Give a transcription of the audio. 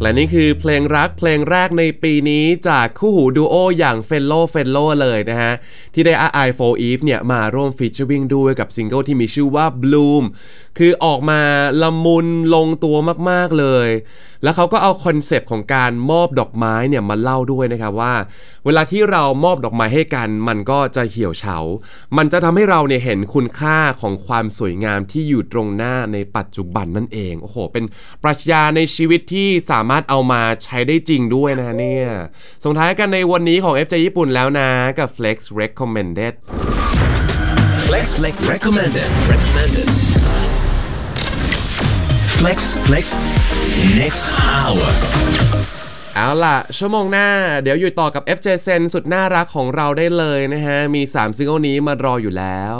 และนี่คือเพลงรักเพลงแรกในปีนี้จากคู่หูดูโออย่างเฟลโลเลยนะฮะที่ได้ I for Eve เนี่ยมาร่วมฟีเจอริ่งด้วยกับซิงเกิลที่มีชื่อว่า Bloom คือออกมาละมุนลงตัวมากๆเลยแล้วเขาก็เอาคอนเซปต์ของการมอบดอกไม้เนี่ยมาเล่าด้วยนะครับว่าเวลาที่เรามอบดอกไม้ให้กันมันก็จะเหี่ยวเฉามันจะทำให้เราเนี่ยเห็นคุณค่าของความสวยงามที่อยู่ตรงหน้าในปัจจุบันนั่นเองโอ้โหเป็นปรัชญาในชีวิตที่สามารถเอามาใช้ได้จริงด้วยนะเนี่ยส่งท้ายกันในวันนี้ของ FJ ญี่ปุ่นแล้วนะกับ Flex Recommended Flex Recommended Flex Next Hour เอาล่ะชั่วโมงหน้าเดี๋ยวอยู่ต่อกับ FJ Sen สุดน่ารักของเราได้เลยนะฮะมี3ซิงเกิลนี้มารออยู่แล้ว